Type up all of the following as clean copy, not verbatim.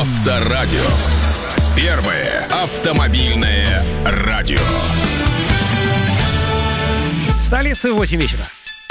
Авторадио. Первое автомобильное радио. В столице 8 вечера.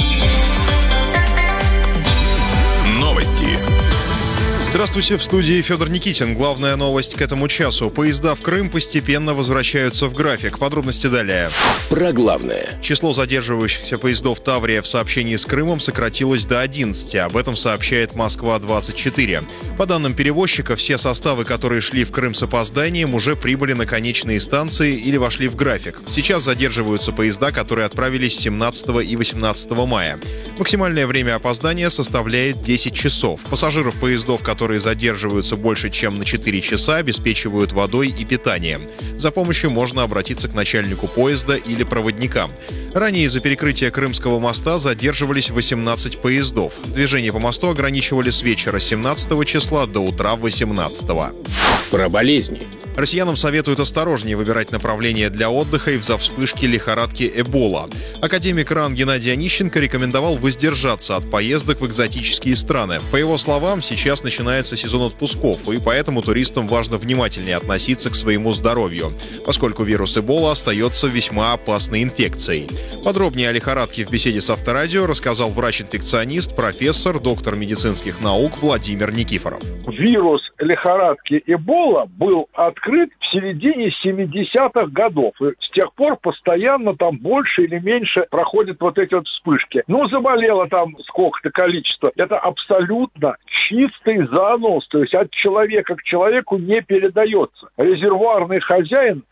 Новости. Здравствуйте, в студии Федор Никитин. Главная новость к этому часу. Поезда в Крым постепенно возвращаются в график. Подробности далее. Про главное. Число задерживающихся поездов «Таврия» в сообщении с Крымом сократилось до 11. Об этом сообщает «Москва-24». По данным перевозчика, все составы, которые шли в Крым с опозданием, уже прибыли на конечные станции или вошли в график. Сейчас задерживаются поезда, которые отправились 17 и 18 мая. Максимальное время опоздания составляет 10 часов. Пассажиров поездов, которые задерживаются больше, чем на 4 часа, обеспечивают водой и питанием. За помощью можно обратиться к начальнику поезда или проводникам. Ранее из-за перекрытия Крымского моста задерживались 18 поездов. Движение по мосту ограничивали с вечера 17 числа до утра 18. Про болезни. Россиянам советуют осторожнее выбирать направление для отдыха из-за вспышки лихорадки Эбола. Академик РАН Геннадий Онищенко рекомендовал воздержаться от поездок в экзотические страны. По его словам, сейчас начинается сезон отпусков, и поэтому туристам важно внимательнее относиться к своему здоровью, поскольку вирус Эбола остается весьма опасной инфекцией. Подробнее о лихорадке в беседе с Авторадио рассказал врач-инфекционист, профессор, доктор медицинских наук Владимир Никифоров. Вирус лихорадки Эбола был открыт в середине 70-х годов. И с тех пор постоянно там больше или меньше проходят вот эти вот вспышки. Ну, заболело там сколько-то количество. Это абсолютно чистый занос. То есть от человека к человеку не передается. Резервуарный хозяин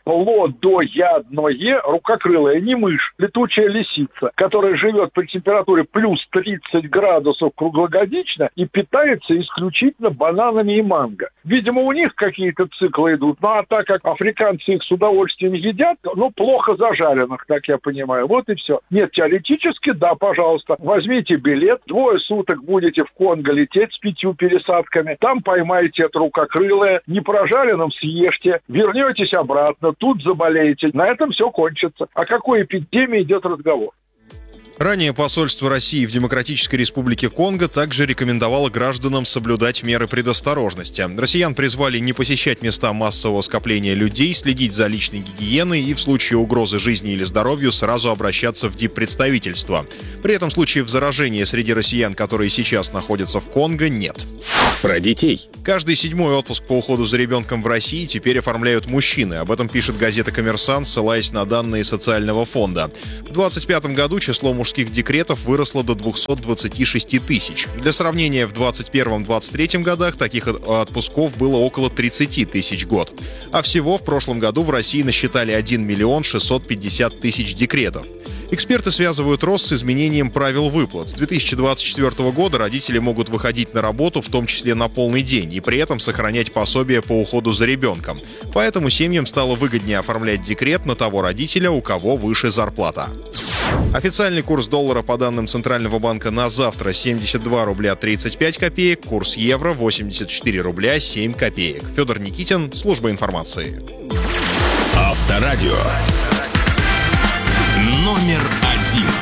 плодоядное рукокрылое, не мышь, летучая лисица, которая живет при температуре плюс 30 градусов круглогодично и питается исключительно бананами и манго. Видимо, у них какие-то циклы идут. Ну, а так как африканцы их с удовольствием едят, плохо зажаренных, так я понимаю. Вот и все. Нет, теоретически, да, пожалуйста, возьмите билет, 2 суток будете в Конго лететь с 5 пересадками, там поймаете это рукокрылое, не прожаренным съешьте, вернетесь обратно, тут заболеете. На этом все кончится. О какой эпидемии идет разговор? Ранее посольство России в Демократической Республике Конго также рекомендовало гражданам соблюдать меры предосторожности. Россиян призвали не посещать места массового скопления людей, следить за личной гигиеной и в случае угрозы жизни или здоровью сразу обращаться в диппредставительство. При этом случаев заражения среди россиян, которые сейчас находятся в Конго, нет. Про детей. Каждый 7-й отпуск по уходу за ребенком в России теперь оформляют мужчины. Об этом пишет газета «Коммерсант», ссылаясь на данные социального фонда. В 2025 году число мужских декретов выросло до 226 тысяч. Для сравнения, в 2021-2023 годах таких отпусков было около 30 тысяч в год. А всего в прошлом году в России насчитали 1 миллион 650 тысяч декретов. Эксперты связывают рост с изменением правил выплат. С 2024 года родители могут выходить на работу, в том числе на полный день, и при этом сохранять пособие по уходу за ребенком. Поэтому семьям стало выгоднее оформлять декрет на того родителя, у кого выше зарплата. Официальный курс доллара по данным Центрального банка на завтра 72 рубля 35 копеек, курс евро 84 рубля 7 копеек. Федор Никитин, служба информации. Авторадио. Номер 1.